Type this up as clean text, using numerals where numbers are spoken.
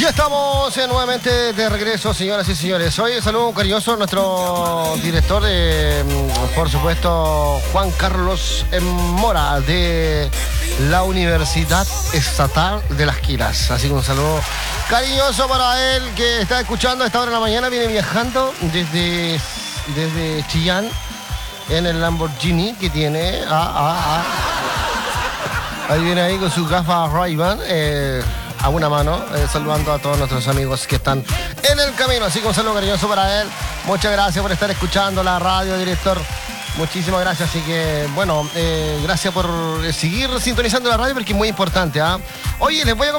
Ya estamos nuevamente de regreso, señoras y señores. Hoy saludo cariñoso a nuestro director, por supuesto, Juan Carlos Mora, de la Universidad Estatal de Las Quilas. Así que un saludo cariñoso para él, que está escuchando a esta hora de la mañana. Viene viajando desde Chillán en el Lamborghini que tiene. Ahí viene ahí con sus gafas Ray-Ban. A una mano, saludando a todos nuestros amigos que están en el camino. Así que un saludo cariñoso para él. Muchas gracias por estar escuchando la radio, director. Muchísimas gracias. Así que, bueno, gracias por seguir sintonizando la radio porque es muy importante. Oye, les voy a